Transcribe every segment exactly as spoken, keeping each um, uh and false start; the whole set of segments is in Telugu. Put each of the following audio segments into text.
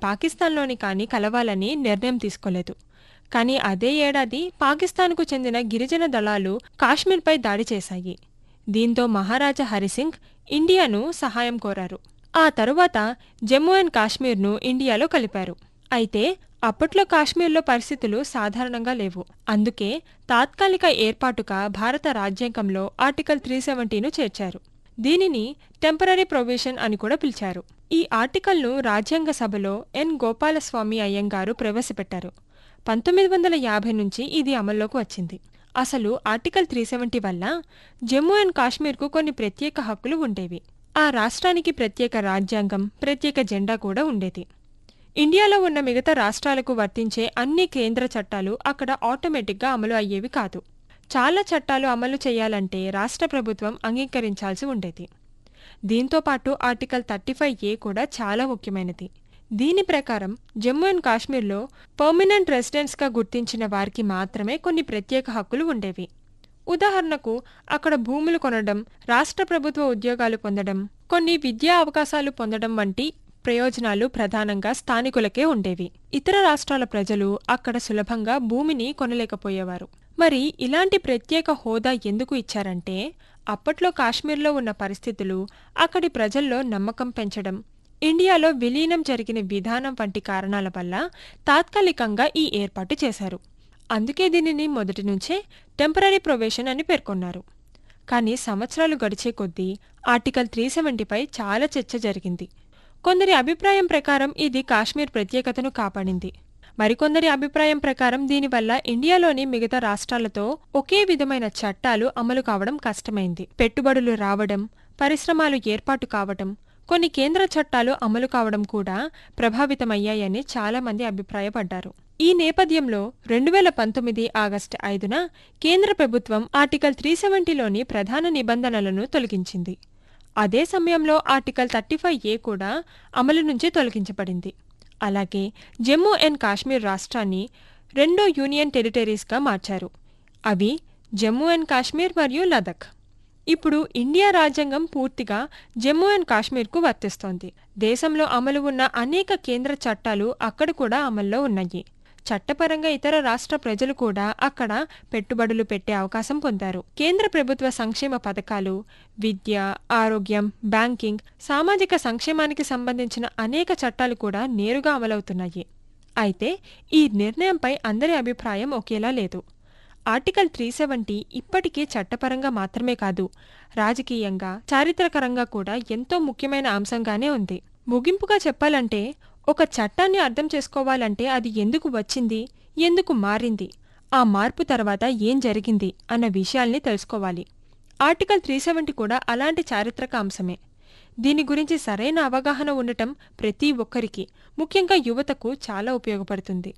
పాకిస్తాన్లోని కానీ కలవాలని నిర్ణయం తీసుకోలేదు. కానీ అదే ఏడాది పాకిస్తాన్కు చెందిన గిరిజన దళాలు కాశ్మీర్పై దాడి చేశాయి. దీంతో మహారాజా హరిసింగ్ ఇండియాను సహాయం కోరారు. ఆ తరువాత జమ్మూ అండ్ కాశ్మీర్ను ఇండియాలో కలిపారు. అయితే అప్పట్లో కాశ్మీర్లో పరిస్థితులు సాధారణంగా లేవు. అందుకే తాత్కాలిక ఏర్పాటుగా భారత రాజ్యాంగంలో ఆర్టికల్ త్రీ సెవెంటీను చేర్చారు. దీనిని టెంపరరీ ప్రొవిజన్ అని కూడా పిలిచారు. ఈ ఆర్టికల్ను రాజ్యాంగ సభలో ఎన్ గోపాలస్వామి అయ్యంగారు ప్రవేశపెట్టారు. పంతొమ్మిది వందల యాభై నుంచి ఇది అమల్లోకి వచ్చింది. అసలు ఆర్టికల్ త్రీ సెవెంటీ వల్ల జమ్మూ అండ్ కాశ్మీర్కు కొన్ని ప్రత్యేక హక్కులు ఉండేవి. ఆ రాష్ట్రానికి ప్రత్యేక రాజ్యాంగం, ప్రత్యేక జెండా కూడా ఉండేది. ఇండియాలో ఉన్న మిగతా రాష్ట్రాలకు వర్తించే అన్ని కేంద్ర చట్టాలు అక్కడ ఆటోమేటిక్గా అమలు అయ్యేవి కాదు. చాలా చట్టాలు అమలు చేయాలంటే రాష్ట్ర ప్రభుత్వం అంగీకరించాల్సి ఉండేది. దీంతోపాటు ఆర్టికల్ థర్టీ ఫైవ్ ఏ కూడా చాలా ముఖ్యమైనది. దీని ప్రకారం జమ్మూ అండ్ కాశ్మీర్లో పర్మనెంట్ రెసిడెంట్స్గా గుర్తించిన వారికి మాత్రమే కొన్ని ప్రత్యేక హక్కులు ఉండేవి. ఉదాహరణకు అక్కడ భూములు కొనడం, రాష్ట్ర ప్రభుత్వ ఉద్యోగాలు పొందడం, కొన్ని విద్యా అవకాశాలు పొందడం వంటి ప్రయోజనాలు ప్రధానంగా స్థానికులకే ఉండేవి. ఇతర రాష్ట్రాల ప్రజలు అక్కడ సులభంగా భూమిని కొనలేకపోయేవారు. మరి ఇలాంటి ప్రత్యేక హోదా ఎందుకు ఇచ్చారంటే, అప్పట్లో కాశ్మీర్లో ఉన్న పరిస్థితులు, అక్కడి ప్రజల్లో నమ్మకం పెంచడం, ఇండియాలో విలీనం జరిగిన విధానం వంటి కారణాల వల్ల తాత్కాలికంగా ఈ ఏర్పాటు చేశారు. అందుకే దీనిని మొదటి నుంచే టెంపరరీ ప్రొవిజన్ అని పేర్కొన్నారు. కానీ సంవత్సరాలు గడిచే కొద్దీ ఆర్టికల్ త్రీ సెవెంటీపై చాలా చర్చ జరిగింది. కొందరి అభిప్రాయం ప్రకారం ఇది కాశ్మీర్ ప్రత్యేకతను కాపాడింది. మరికొందరి అభిప్రాయం ప్రకారం దీనివల్ల ఇండియాలోని మిగతా రాష్ట్రాలతో ఒకే విధమైన చట్టాలు అమలు కావడం కష్టమైంది. పెట్టుబడులు రావడం, పరిశ్రమలు ఏర్పాటు కావడం, కొన్ని కేంద్ర చట్టాలు అమలు కావడం కూడా ప్రభావితమయ్యాయని చాలామంది అభిప్రాయపడ్డారు. ఈ నేపథ్యంలో రెండు వేల పంతొమ్మిది ఆగస్టు ఐదున కేంద్ర ప్రభుత్వం ఆర్టికల్ త్రీ సెవెంటీలోని ప్రధాన నిబంధనలను తొలగించింది. అదే సమయంలో ఆర్టికల్ థర్టీ ఫైవ్ ఏ కూడా అమలు నుంచి తొలగించబడింది. అలాగే జమ్మూ అండ్ కాశ్మీర్ రాష్ట్రాన్ని రెండో యూనియన్ టెరిటరీస్గా మార్చారు. అవి జమ్మూ అండ్ కాశ్మీర్ మరియు లదాఖ్. ఇప్పుడు ఇండియా రాజ్యాంగం పూర్తిగా జమ్మూ అండ్ కాశ్మీర్కు వర్తిస్తోంది. దేశంలో అమలు ఉన్న అనేక కేంద్ర చట్టాలు అక్కడ కూడా అమల్లో ఉన్నాయి. చట్టపరంగా ఇతర రాష్ట్ర ప్రజలు కూడా అక్కడ పెట్టుబడులు పెట్టే అవకాశం పొందారు. కేంద్ర ప్రభుత్వ సంక్షేమ పథకాలు, విద్య, ఆరోగ్యం, బ్యాంకింగ్, సామాజిక సంక్షేమానికి సంబంధించిన అనేక చట్టాలు కూడా నేరుగా అమలవుతున్నాయి. అయితే ఈ నిర్ణయంపై అందరి అభిప్రాయం ఒకేలా లేదు. ఆర్టికల్ త్రీ సెవెంటీ ఇప్పటికీ చట్టపరంగా మాత్రమే కాదు, రాజకీయంగా, చారిత్రకరంగా కూడా ఎంతో ముఖ్యమైన అంశంగానే ఉంది. ముగింపుగా చెప్పాలంటే, ఒక చట్టాన్ని అర్థం చేసుకోవాలంటే అది ఎందుకు వచ్చింది, ఎందుకు మారింది, ఆ మార్పు తర్వాత ఏం జరిగింది అన్న విషయాల్ని తెలుసుకోవాలి. ఆర్టికల్ త్రీ సెవెంటీ కూడా అలాంటి చారిత్రక అంశమే. దీని గురించి సరైన అవగాహన ఉండటం ప్రతి ఒక్కరికి, ముఖ్యంగా యువతకు చాలా ఉపయోగపడుతుంది.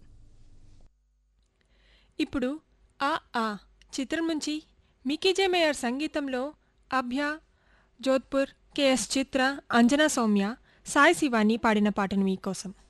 ఇప్పుడు ఆ ఆ చిత్రం నుంచి మికీ మేయర్ సంగీతంలో అభ్య, జోధ్పూర్, కెఎస్ చిత్ర, అంజనా సౌమ్య, సాయి శివాని పాడిన పాటను మీకోసం.